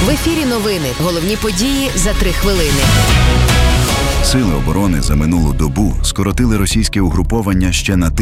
В ефірі новини. Головні події за 3 хвилини. Сили оборони за минулу добу скоротили російське угруповання ще на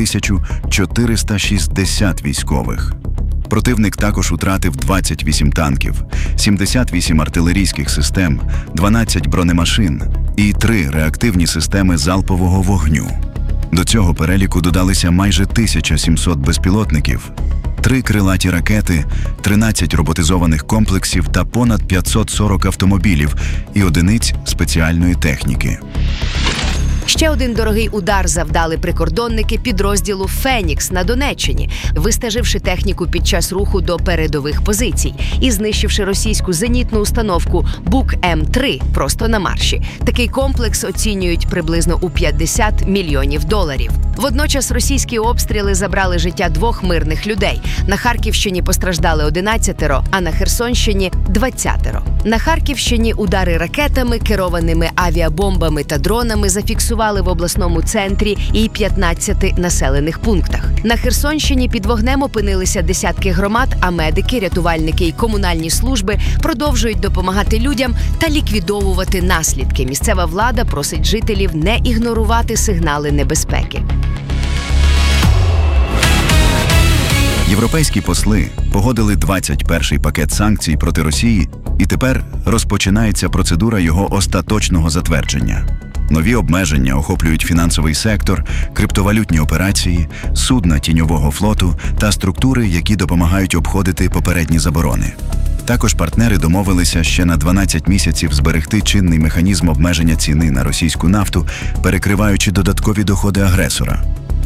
1460 військових. Противник також втратив 28 танків, 78 артилерійських систем, 12 бронемашин і 3 реактивні системи залпового вогню. До цього переліку додалися майже 1700 безпілотників, 3 крилаті ракети, 13 роботизованих комплексів та понад 540 автомобілів і одиниць спеціальної техніки. Ще один дорогий удар завдали прикордонники підрозділу «Фенікс» на Донеччині, вистеживши техніку під час руху до передових позицій і знищивши російську зенітну установку «Бук-М3» просто на марші. Такий комплекс оцінюють приблизно у $50 мільйонів. Водночас російські обстріли забрали життя 2 мирних людей. На Харківщині постраждали 11, а на Херсонщині – 20. На Харківщині удари ракетами, керованими авіабомбами та дронами зафіксували в обласному центрі і 15 населених пунктах. На Херсонщині під вогнем опинилися десятки громад, а медики, рятувальники і комунальні служби продовжують допомагати людям та ліквідовувати наслідки. Місцева влада просить жителів не ігнорувати сигнали небезпеки. Європейські посли погодили 21-й пакет санкцій проти Росії, і тепер розпочинається процедура його остаточного затвердження. Нові обмеження охоплюють фінансовий сектор, криптовалютні операції, судна тіньового флоту та структури, які допомагають обходити попередні заборони. Також партнери домовилися ще на 12 місяців зберегти чинний механізм обмеження ціни на російську нафту, перекриваючи додаткові доходи агресора.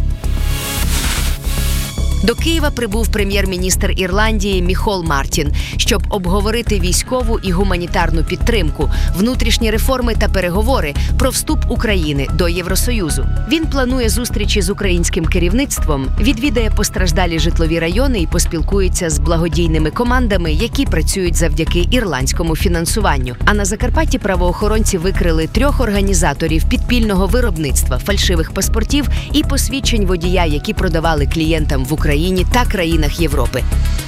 До Києва прибув прем'єр-міністр Ірландії Міхол Мартін, щоб обговорити військову і гуманітарну підтримку, внутрішні реформи та переговори про вступ України до Євросоюзу. Він планує зустрічі з українським керівництвом, відвідає постраждалі житлові райони і поспілкується з благодійними командами, які працюють завдяки ірландському фінансуванню. А на Закарпатті правоохоронці викрили 3 організаторів підпільного виробництва фальшивих паспортів і посвідчень водія, які продавали клієнтам в Україні та країнах Європи.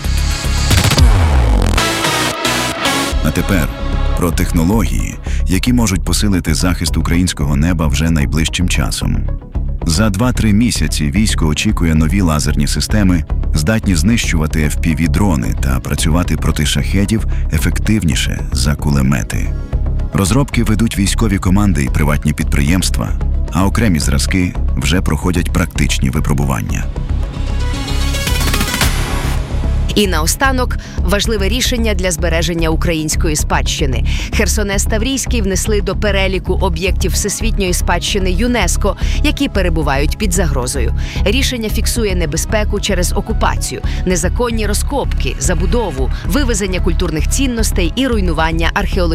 А тепер про технології, які можуть посилити захист українського неба вже найближчим часом. За 2-3 місяці військо очікує нові лазерні системи, здатні знищувати FPV-дрони та працювати проти шахедів ефективніше за кулемети. Розробки ведуть військові команди і приватні підприємства, а окремі зразки вже проходять практичні випробування. І наостанок важливе рішення для збереження української спадщини. Херсонес Таврійський внесли до переліку об'єктів всесвітньої спадщини ЮНЕСКО, які перебувають під загрозою. Рішення фіксує небезпеку через окупацію, незаконні розкопки, забудову, вивезення культурних цінностей і руйнування археологічних